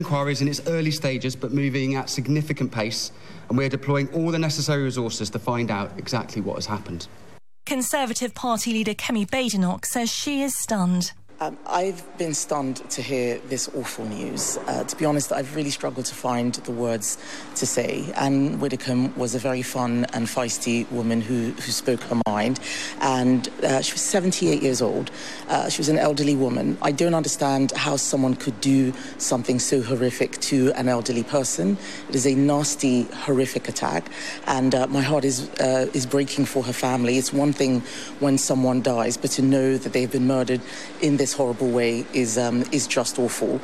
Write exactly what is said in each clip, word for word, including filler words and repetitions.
Inquiry is in its early stages but moving at significant pace, and we're deploying all the necessary resources to find out exactly what has happened. Conservative Party leader Kemi Badenoch says she is stunned. Um, I've been stunned to hear this awful news. Uh, to be honest, I've really struggled to find the words to say. Anne Widdecombe was a very fun and feisty woman who, who spoke her mind, and uh, she was seventy-eight years old. Uh, she was an elderly woman. I don't understand how someone could do something so horrific to an elderly person. It is a nasty, horrific attack, and uh, my heart is, uh, is breaking for her family. It's one thing when someone dies, but to know that they've been murdered in this horrible way is um, is just awful.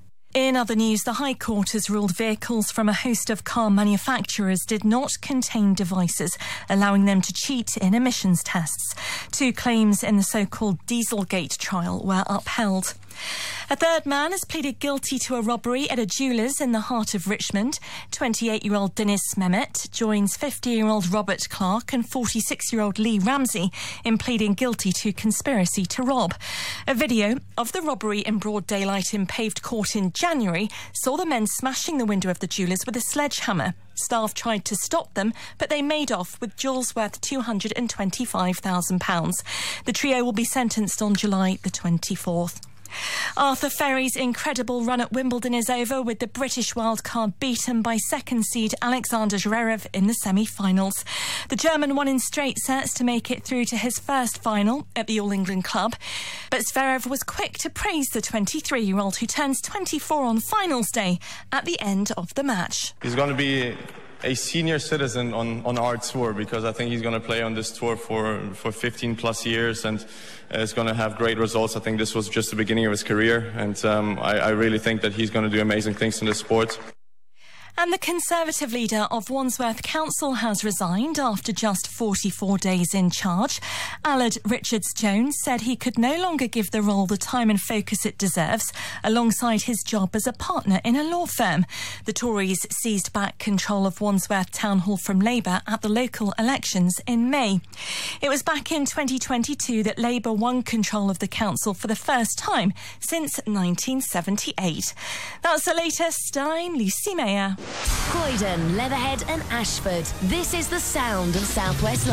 In other news, the High Court has ruled vehicles from a host of car manufacturers did not contain devices allowing them to cheat in emissions tests. Two claims in the so-called Dieselgate trial were upheld. A third man has pleaded guilty to a robbery at a jeweller's in the heart of Richmond. twenty-eight-year-old Dennis Mehmet joins fifty-year-old Robert Clark and forty-six-year-old Lee Ramsey in pleading guilty to conspiracy to rob. A video of the robbery in broad daylight in Paved Court in January saw the men smashing the window of the jeweller's with a sledgehammer. Staff tried to stop them, but they made off with jewels worth two hundred twenty-five thousand pounds. The trio will be sentenced on July the twenty-fourth. Arthur Ferry's incredible run at Wimbledon is over, with the British wildcard beaten by second seed Alexander Zverev in the semi-finals. The German won in straight sets to make it through to his first final at the All England club. But Zverev was quick to praise the twenty-three-year-old who turns twenty-four on finals day at the end of the match. He's going to be a senior citizen on, on our tour, because I think he's going to play on this tour for, for fifteen plus years and uh, is going to have great results. I think this was just the beginning of his career, and um, I, I really think that he's going to do amazing things in this sport. And the Conservative leader of Wandsworth Council has resigned after just forty-four days in charge. Allard Richards-Jones said he could no longer give the role the time and focus it deserves, alongside his job as a partner in a law firm. The Tories seized back control of Wandsworth Town Hall from Labour at the local elections in May. It was back in twenty twenty-two that Labour won control of the council for the first time since nineteen seventy-eight. That's the latest. I'm Lucy Mayer. Croydon, Leatherhead and Ashford. This is the sound of South West London.